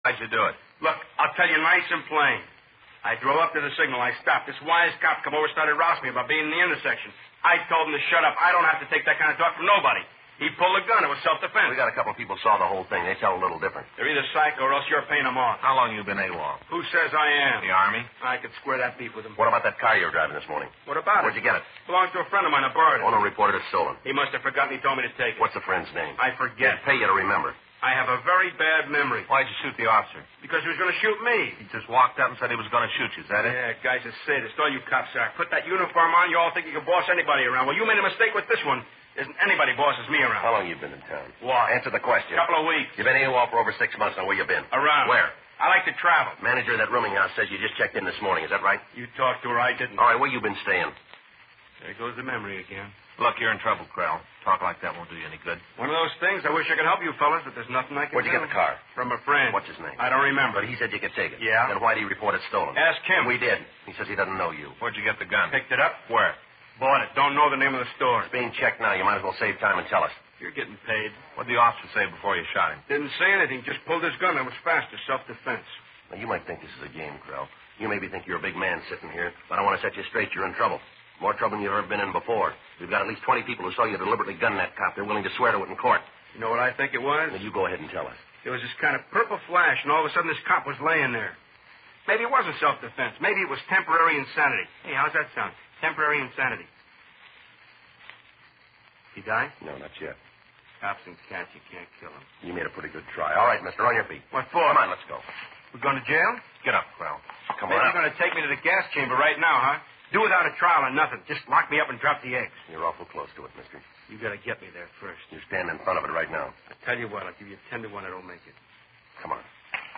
How'd you do it? Look, I'll tell you nice and plain. I drove up to the signal. I stopped. This wise cop come over and started rousing me about being in the intersection. I told him to shut up. I don't have to take that kind of talk from nobody. He pulled a gun. It was self-defense. We got a couple of people saw the whole thing. They tell a little different. They're either psycho or else you're paying them off. How long you been AWOL? Who says I am? The Army? I could square that beef with him. What about that car you were driving this morning? What about Where'd it? you get it? Belongs to a friend of mine, a bird. Owner reported it stolen. He must have forgotten. He told me to take it. What's the friend's name? I forget. He'd pay you to remember. I have a very bad memory. Why'd you shoot the officer? Because he was going to shoot me. He just walked up and said he was going to shoot you. Is that it? Yeah, guy's a sadist. All you cops are. Put that uniform on, you all think you can boss anybody around. Well, you made a mistake with this one. Isn't anybody bosses me around. How long you been in town? What? Answer the question. Couple of weeks. You've been AWOL for over 6 months now. Where you been? Around. Where? I like to travel. Manager of that rooming house says you just checked in this morning. Is that right? You talked to her, I didn't. All right, where you been staying? There goes the memory again. Look, you're in trouble, Krell. Talk like that won't do you any good. One of those things. I wish I could help you fellas, but there's nothing I can Where'd you do. get the car? From a friend. What's his name? I don't remember. But he said you could take it. Yeah? Then why'd he report it stolen? Ask him. We did. He says he doesn't know you. Where'd you get the gun? Picked it up. Where? Bought it. Don't know the name of the store. It's being checked now. You might as well save time and tell us. You're getting paid. What'd the officer say before you shot him? Didn't say anything. Just pulled his gun. It was faster. Self-defense. Now, you might think this is a game, Krell. You maybe think you're a big man sitting here, but I want to set you straight. You're in trouble. More trouble than you've ever been in before. We've got at least 20 people who saw you deliberately gun that cop. They're willing to swear to it in court. You know what I think it was? Now, you go ahead and tell us. There was this kind of purple flash, and all of a sudden this cop was laying there. Maybe it wasn't self-defense. Maybe it was temporary insanity. Hey, how's that sound? Temporary insanity. He died? No, not yet. Cops and cats, you can't kill him. You made a pretty good try. All right, mister, on your feet. What for? Come on, let's go. We're going to jail? Get up, Krell. Come Maybe on. you're going to take me to the gas chamber right now, huh? Do without a trial or nothing. Just lock me up and drop the eggs. You're awful close to it, mister. You got to get me there first. You stand in front of it right now. I tell you what, I'll give you 10 to 1 I don't make it. Come on.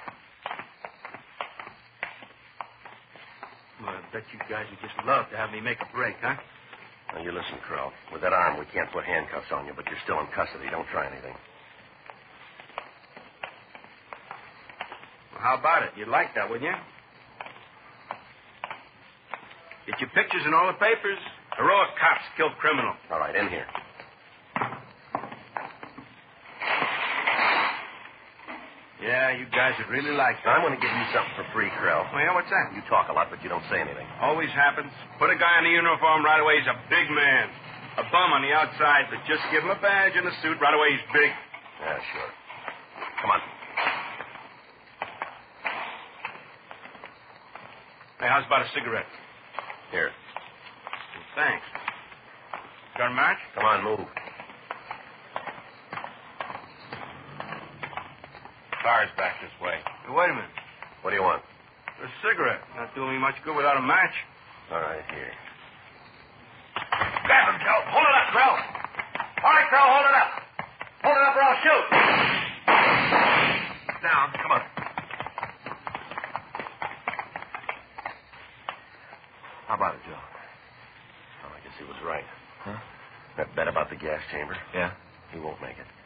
Well, I bet you guys would just love to have me make a break, huh? Now, you listen, Krell. With that arm, we can't put handcuffs on you, but you're still in custody. Don't try anything. Well, how about it? You'd like that, wouldn't you? Get your pictures in all the papers. Heroic cops kill criminal. All right, in here. Yeah, you guys would really like that. I'm going to give you something for free, Krell. Oh, yeah? What's that? You talk a lot, but you don't say anything. Always happens. Put a guy in the uniform right away, he's a big man. A bum on the outside, but just give him a badge and a suit, right away he's big. Yeah, sure. Come on. Hey, how's about a cigarette? Here. Thanks. Got a match? Come on, move. Car's back this way. Hey, wait a minute. What do you want? A cigarette. Not doing me much good without a match. All right, here. Grab him, Joe. Hold it up, Krell. All right, Krell, hold it up. Hold it up or I'll shoot. Down. Come on. How about it, Joe? Oh, I guess he was right. Huh? That bet about the gas chamber? Yeah? He won't make it.